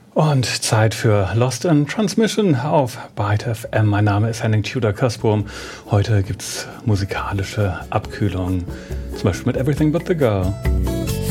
Und Zeit für Lost in Transmission auf Byte FM. Mein Name ist Henning Tudor-Kasburm. Heute gibt's musikalische Abkühlung, zum Beispiel mit Everything But The Girl.